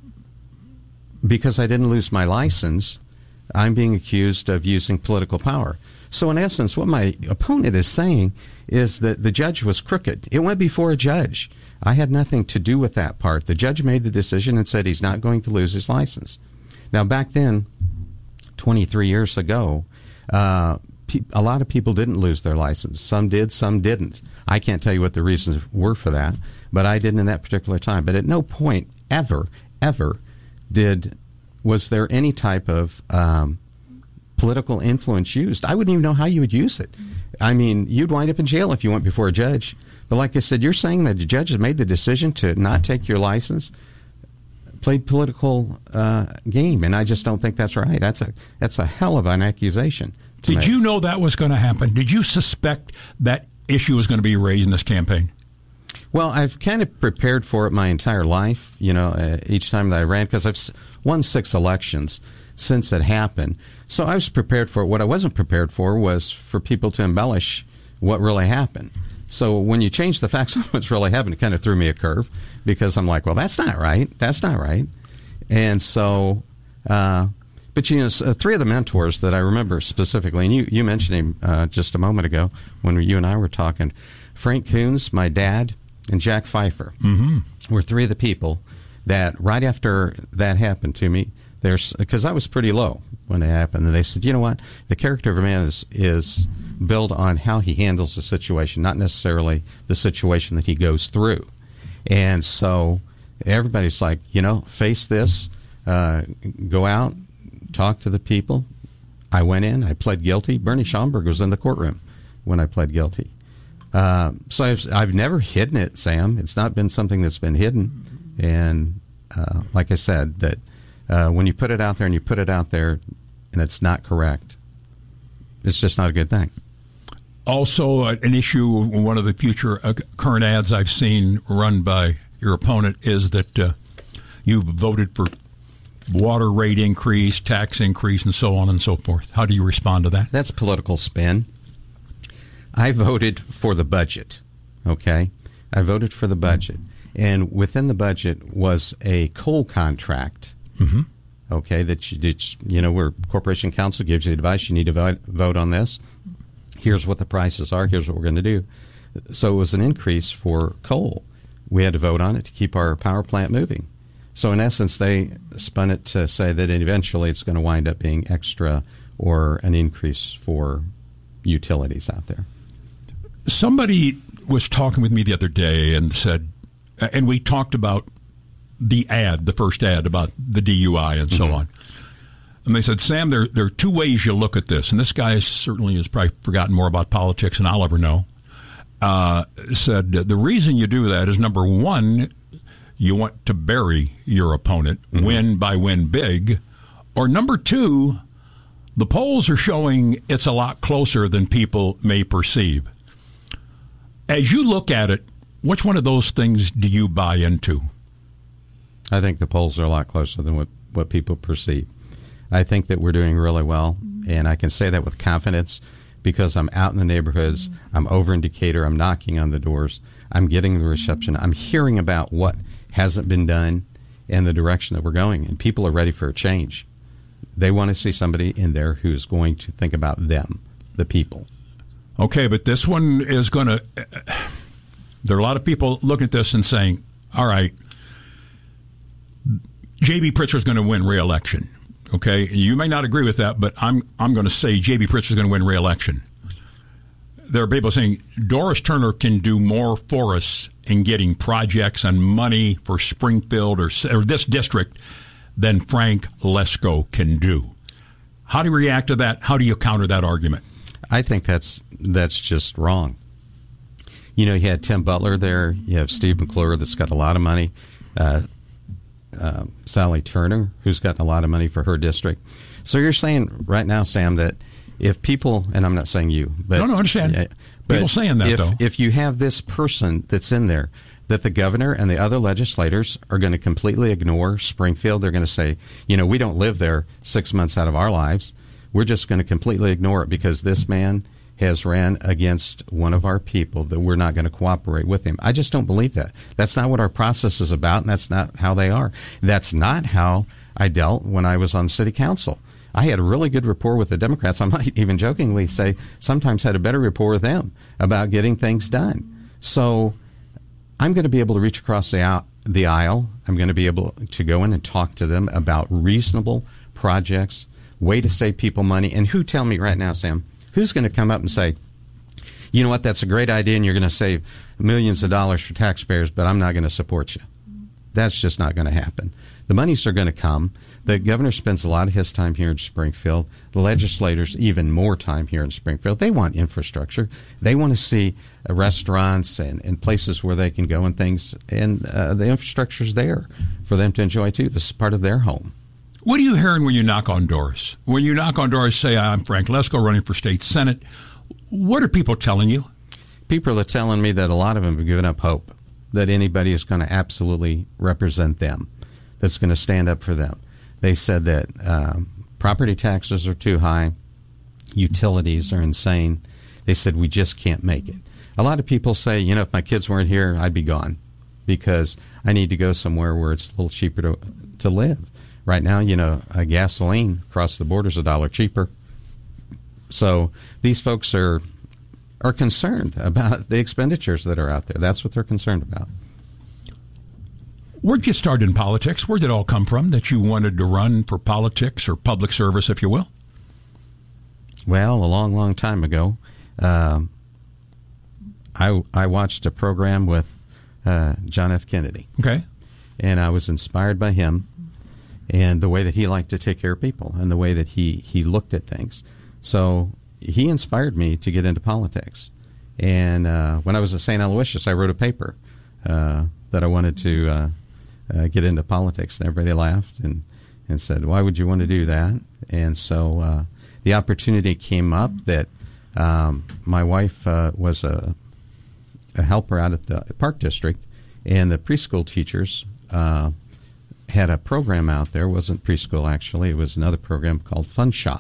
because I didn't lose my license, I'm being accused of using political power. So in essence, what my opponent is saying is that the judge was crooked. It went before a judge. I had nothing to do with that part. The judge made the decision and said he's not going to lose his license. Now, back then, twenty-three years ago, uh, pe- a lot of people didn't lose their license. Some did, some didn't. I can't tell you what the reasons were for that, but I didn't in that particular time. But at no point ever, ever did was there any type of um, political influence used. I wouldn't even know how you would use it. I mean, you'd wind up in jail if you went before a judge. But like I said, you're saying that the judge has made the decision to not take your license, played political uh, game, and I just don't think that's right. That's a that's a hell of an accusation. to Did make. you know that was going to happen? Did you suspect that issue was going to be raised in this campaign? Well, I've kind of prepared for it my entire life, you know, uh, each time that I ran, because I've s- won six elections since it happened. So I was prepared for it. What I wasn't prepared for was for people to embellish what really happened. So when you change the facts of what's really happened, it kind of threw me a curve, because I'm like, well, that's not right. That's not right. And so, uh, but, you know, s- uh, three of the mentors that I remember specifically, and you, you mentioned him uh, just a moment ago when you and I were talking, Frank Coons, my dad, and Jack Pfeiffer Mm-hmm. were three of the people that right after that happened to me, there's because I was pretty low when it happened, and they said, you know what, the character of a man is is built on how he handles the situation, not necessarily the situation that he goes through. And so everybody's like, you know, face this, uh, go out, talk to the people. I went in, I pled guilty. Bernie Schomburg was in the courtroom when I pled guilty. Uh, so I've, I've never hidden it, Sam. It's not been something that's been hidden. And uh, like I said, that uh, when you put it out there and you put it out there and it's not correct, it's just not a good thing. Also, uh, an issue, one of the future uh, current ads I've seen run by your opponent is that uh, you've voted for water rate increase, tax increase, and so on and so forth. How do you respond to that? That's political spin. I voted for the budget, okay? I voted for the budget. And within the budget was a coal contract, mm-hmm. okay, that you, that, you know, where Corporation Counsel gives you advice, you need to vote, vote on this. Here's what the prices are. Here's what we're going to do. So it was an increase for coal. We had to vote on it to keep our power plant moving. So in essence, they spun it to say that eventually it's going to wind up being extra or an increase for utilities out there. Somebody was talking with me the other day and said, and we talked about the ad, the first ad about the D U I and so Mm-hmm. on. And they said, Sam, there, there are two ways you look at this. And this guy certainly has probably forgotten more about politics than I'll ever know. Uh, said, the reason you do that is, number one, you want to bury your opponent, mm-hmm. win by win big. Or number two, the polls are showing it's a lot closer than people may perceive. As you look at it, which one of those things do you buy into? I think the polls are a lot closer than what, what people perceive. I think that we're doing really well, and I can say that with confidence because I'm out in the neighborhoods, I'm over in Decatur, I'm knocking on the doors, I'm getting the reception, I'm hearing about what hasn't been done and the direction that we're going, and people are ready for a change. They want to see somebody in there who's going to think about them, the people. Okay, but this one is going to... There are a lot of people looking at this and saying, all right, J B. Pritzker's going to win re-election. Okay, you may not agree with that, but I'm I'm going to say J B. Pritzker's going to win re-election. There are people saying Doris Turner can do more for us in getting projects and money for Springfield or, or this district than Frank Lesko can do. How do you react to that? How do you counter that argument? I think that's that's just wrong. You know, you had Tim Butler there. You have Steve McClure that's got a lot of money. Uh, uh, Sally Turner, who's gotten a lot of money for her district. So you're saying right now, Sam, that if people, and I'm not saying you, but no, no, I understand. Uh, but people saying that if, though. If you have this person that's in there, that the governor and the other legislators are going to completely ignore Springfield. They're going to say, you know, we don't live there six months out of our lives. We're just going to completely ignore it because this man has ran against one of our people, that we're not going to cooperate with him. I just don't believe that. That's not what our process is about, and that's not how they are. That's not how I dealt when I was on city council. I had a really good rapport with the Democrats. I might even jokingly say sometimes had a better rapport with them about getting things done. So I'm going to be able to reach across the, the aisle. I'm going to be able to go in and talk to them about reasonable projects, way to save people money. And who, tell me right now, Sam, who's going to come up and say, you know what, that's a great idea and you're going to save millions of dollars for taxpayers, but I'm not going to support you. That's just not going to happen. The monies are going to come. The governor spends a lot of his time here in Springfield. The legislators, even more time here in Springfield. They want infrastructure. They want to see uh, restaurants and, and places where they can go and things. And uh, the infrastructure's there for them to enjoy, too. This is part of their home. What are you hearing when you knock on doors? When you knock on doors, say, I'm Frank Lesko running for state senate. What are people telling you? People are telling me that a lot of them have given up hope that anybody is going to absolutely represent them, that's going to stand up for them. They said that um, property taxes are too high, utilities are insane. They said we just can't make it. A lot of people say, you know, if my kids weren't here, I'd be gone because I need to go somewhere where it's a little cheaper to to live. Right now, you know, a gasoline across the border is a dollar cheaper. So these folks are are concerned about the expenditures that are out there. That's what they're concerned about. Where'd you start in politics? Where did it all come from that you wanted to run for politics or public service, if you will? Well, a long, long time ago, um, I, I watched a program with uh, John F. Kennedy. Okay. And I was inspired by him and the way that he liked to take care of people and the way that he, he looked at things. So he inspired me to get into politics. And uh, when I was at Saint Aloysius, I wrote a paper uh, that I wanted to uh, uh, get into politics. And everybody laughed and, and said, why would you want to do that? And so uh, the opportunity came up that um, my wife uh, was a, a helper out at the Park District, and the preschool teachers uh, had a program out there. It wasn't preschool, actually. It was another program called Fun Shop.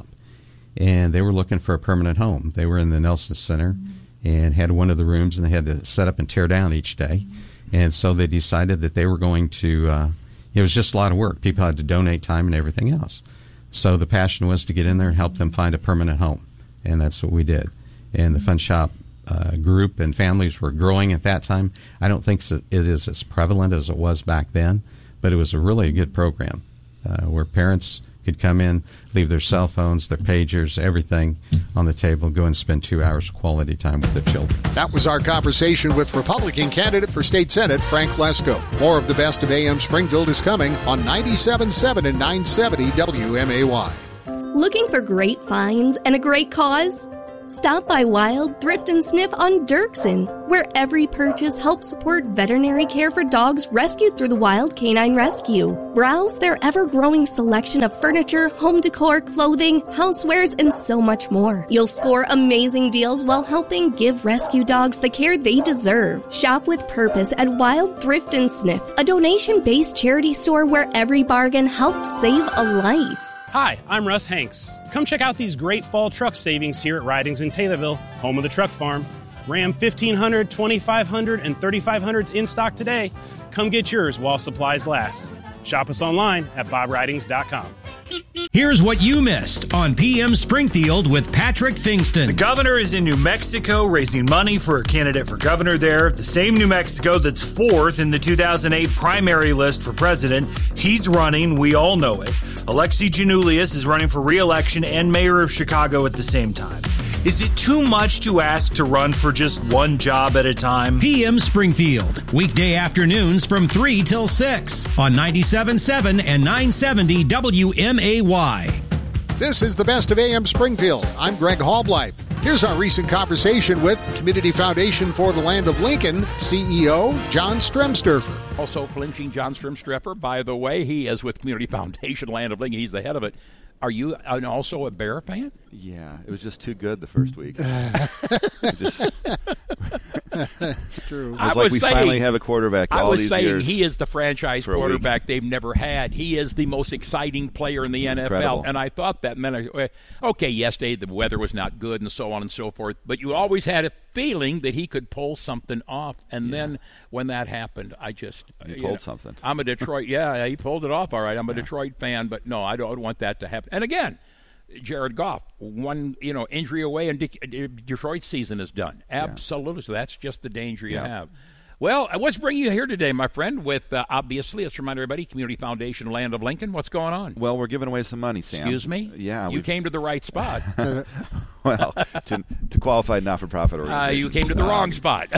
And they were looking for a permanent home. They were in the Nelson Center and had one of the rooms, and they had to set up and tear down each day. And so they decided that they were going to, uh, it was just a lot of work. People had to donate time and everything else. So the passion was to get in there and help them find a permanent home. And that's what we did. And the Fun Shop uh, group and families were growing at that time. I don't think it is as prevalent as it was back then, but it was a really good program uh, where parents could come in, leave their cell phones, their pagers, everything on the table, go and spend two hours of quality time with their children. That was our conversation with Republican candidate for state senate, Frank Lesko. More of the best of A M Springfield is coming on ninety-seven point seven and nine seventy W M A Y. Looking for great finds and a great cause? Stop by Wild Thrift and Sniff on Dirksen, where every purchase helps support veterinary care for dogs rescued through the Wild Canine Rescue. Browse their ever-growing selection of furniture, home decor, clothing, housewares, and so much more. You'll score amazing deals while helping give rescue dogs the care they deserve. Shop with purpose at Wild Thrift and Sniff, a donation-based charity store where every bargain helps save a life. Hi, I'm Russ Hanks. Come check out these great fall truck savings here at Ridings in Taylorville, home of the truck farm. Ram fifteen hundred, twenty-five hundred, and thirty-five hundreds in stock today. Come get yours while supplies last. Shop us online at bob ridings dot com. Here's what you missed on P M Springfield with Patrick Fingston. The governor is in New Mexico raising money for a candidate for governor there. The same New Mexico that's fourth in the two thousand eight primary list for president. He's running. We all know it. Alexi Giannoulias is running for re-election and mayor of Chicago at the same time. Is it too much to ask to run for just one job at a time? P M Springfield, weekday afternoons from three till six on ninety-seven point seven and nine seventy W M A Y. This is the best of A M Springfield. I'm Greg Hallbleib. Here's our recent conversation with Community Foundation for the Land of Lincoln C E O John Stremsterfer. Also flinching John Stremsterfer. By the way, he is with Community Foundation Land of Lincoln. He's the head of it. Are you uh, also a Bear fan? Yeah, it was just too good the first week. just, It's true. It was like was we saying, finally have a quarterback I all was these saying years. he is the franchise for a week. quarterback they've never had. He is the most exciting player in the N F L. Incredible. And I thought that meant, uh, okay, yesterday the weather was not good and so on and so forth, but you always had a feeling that he could pull something off. And then when that happened, I just He you pulled know, something. I'm a Detroit. Yeah, he pulled it off. All right, I'm a Yeah. Detroit fan, but no, I don't want that to happen. And again, Jared Goff, one you know injury away, and De- Detroit's season is done. Absolutely. So that's just the danger you Yeah. have. Well, what's bringing you here today, my friend? With uh, obviously, let's remind everybody, Community Foundation, Land of Lincoln. What's going on? Well, we're giving away some money, Sam. Excuse me? Yeah, you we've- came to the right spot. well, to, to qualified not-for-profit uh, organizations. you came to the Um, wrong spot.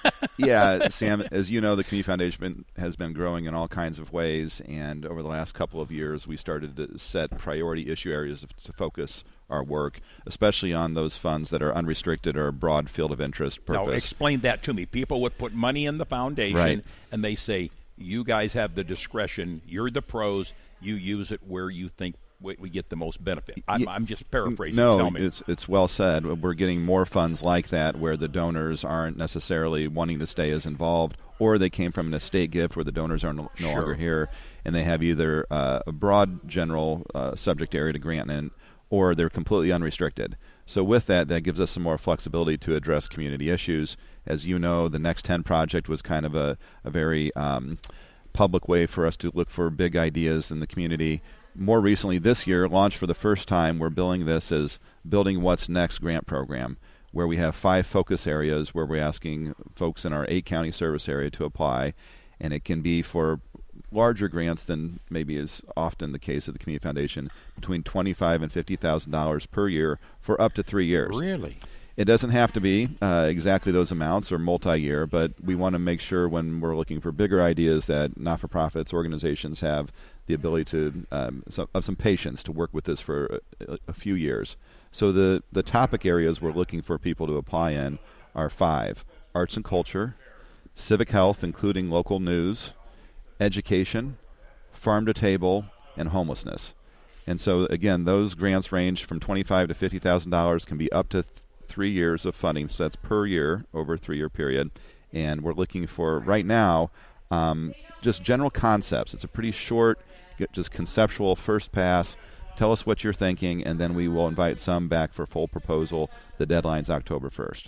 yeah, Sam, as you know, the Community Foundation been, has been growing in all kinds of ways, and over the last couple of years, we started to set priority issue areas to focus our work, especially on those funds that are unrestricted or broad field of interest purpose. Now, explain that to me. People would put money in the foundation, Right. and they say, you guys have the discretion. You're the pros. You use it where you think we, we get the most benefit. I'm, I'm just paraphrasing. No, Tell me. it's it's well said. We're getting more funds like that where the donors aren't necessarily wanting to stay as involved, or they came from an estate gift where the donors are no, no Sure. longer here, and they have either uh, a broad general uh, subject area to grant in, or they're completely unrestricted. So with that, that gives us some more flexibility to address community issues. As you know, the Next ten project was kind of a, a very um, public way for us to look for big ideas in the community. More recently this year, launched for the first time, we're billing this as Building What's Next grant program, where we have five focus areas where we're asking folks in our eight county service area to apply, and it can be for larger grants than maybe is often the case at the Community Foundation, between twenty-five thousand dollars and fifty thousand dollars per year for up to three years. Really? It doesn't have to be uh, exactly those amounts or multi-year, but we want to make sure when we're looking for bigger ideas that not-for-profits, organizations have the ability to um, some, of some patience to work with this for a, a few years. So the, the topic areas we're looking for people to apply in are five: arts and culture, civic health, including local news, education, farm to table, and homelessness. And so, again, those grants range from twenty-five thousand dollars to fifty thousand dollars, can be up to th- three years of funding, so that's per year over a three-year period. And we're looking for, right now, um, just general concepts. It's a pretty short, just conceptual first pass. Tell us what you're thinking, and then we will invite some back for full proposal. The deadline's October first.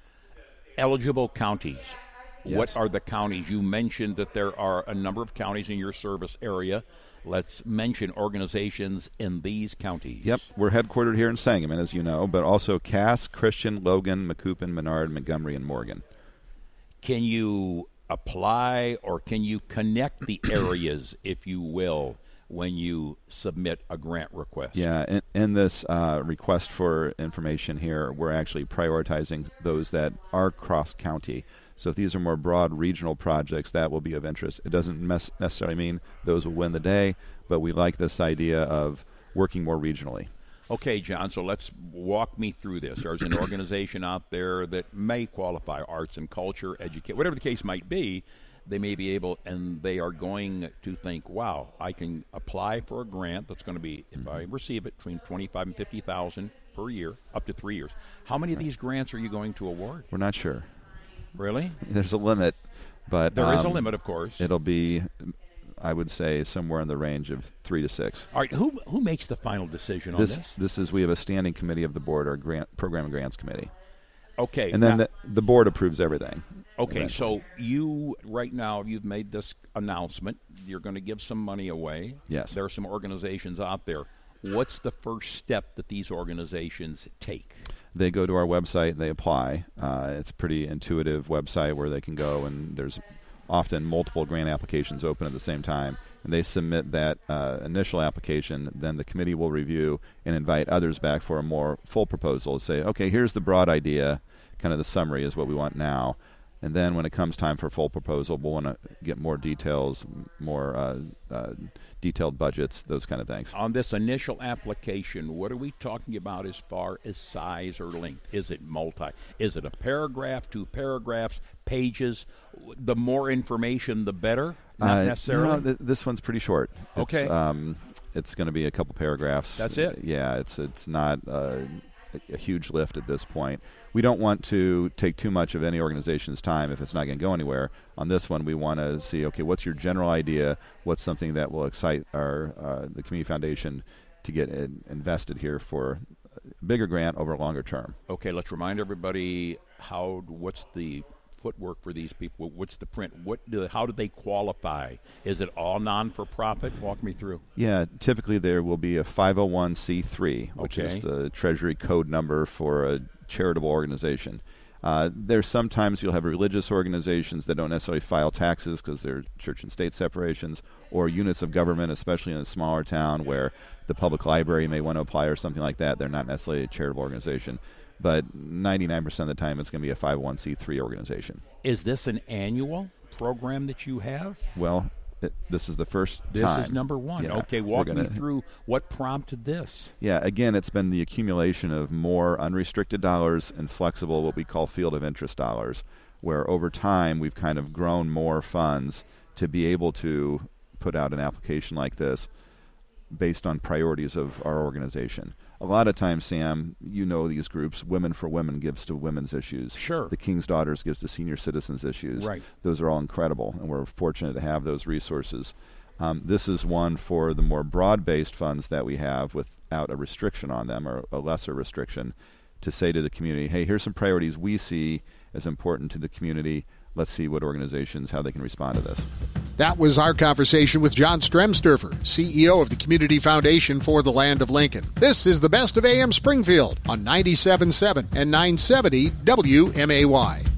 Eligible counties. Yes. What are the counties? You mentioned that there are a number of counties in your service area. Let's mention organizations in these counties. Yep, we're headquartered here in Sangamon, as you know, but also Cass, Christian, Logan, Macoupin, Menard, Montgomery, and Morgan. Can you apply or can you connect the areas, if you will, when you submit a grant request? Yeah, in, in this uh, request for information here, we're actually prioritizing those that are cross-county. So if these are more broad regional projects, that will be of interest. It doesn't mes- necessarily mean those will win the day, but we like this idea of working more regionally. Okay, John, so let's walk me through this. There's an organization out there that may qualify, arts and culture, educate, whatever the case might be. They may be able, and they are going to think, wow, I can apply for a grant that's going to be, if I receive it, between twenty-five and fifty thousand per year, up to three years. How many of these grants are you going to award? We're not sure. Really? There's a limit, but There um, is a limit, of course. It'll be, I would say, somewhere in the range of three to six. All right, who who makes the final decision This on this? this is we have a standing committee of the board, our grant program and grants committee. Okay, and then now- the, the board approves everything. Okay, eventually. so you, right now, you've made this announcement. You're going to give some money away. Yes. There are some organizations out there. What's the first step that these organizations take? They go to our website, they apply. Uh, it's a pretty intuitive website where they can go, and there's often multiple grant applications open at the same time. And they submit that uh, initial application, then the committee will review and invite others back for a more full proposal. Say, okay, here's the broad idea, kind of the summary is what we want now. And then when it comes time for full proposal, we'll want to get more details, more uh, uh, detailed budgets, those kind of things. On this initial application, what are we talking about as far as size or length? Is it multi? Is it a paragraph, two paragraphs, pages? The more information, the better? Not Uh, necessarily? No, th- this one's pretty short. It's, Okay. Um, it's going to be a couple paragraphs. That's it? Yeah, it's it's not uh, a, a huge lift at this point. We don't want to take too much of any organization's time if it's not going to go anywhere. On this one, we want to see, okay, what's your general idea? What's something that will excite our uh, the Community Foundation to get in, invested here for a bigger grant over a longer term? Okay, let's remind everybody how. What's the footwork for these people? What's the print? What do? How do they qualify? Is it all non-for-profit? Walk me through. Yeah, typically there will be a five oh one c three, which Okay. is the Treasury code number for a charitable organization. Uh, there's sometimes you'll have religious organizations that don't necessarily file taxes because they're church and state separations, or units of government, especially in a smaller town where the public library may want to apply or something like that. They're not necessarily a charitable organization. But ninety-nine percent of the time it's going to be a five oh one c three organization. Is this an annual program that you have? Well, it, this is the first This time. is number one. Yeah, okay, we're walk gonna- me through what prompted this. Yeah, again, it's been the accumulation of more unrestricted dollars and flexible, what we call field of interest dollars, where over time we've kind of grown more funds to be able to put out an application like this based on priorities of our organization. A lot of times, Sam, you know these groups, Women for Women gives to women's issues. Sure. The King's Daughters gives to senior citizens issues. Right. Those are all incredible, and we're fortunate to have those resources. Um, this is one for the more broad-based funds that we have without a restriction on them, or a lesser restriction, to say to the community, hey, here's some priorities we see as important to the community. Let's see what organizations, how they can respond to this. That was our conversation with John Stremsturfer, C E O of the Community Foundation for the Land of Lincoln. This is the Best of A M Springfield on ninety-seven point seven and nine seventy W M A Y.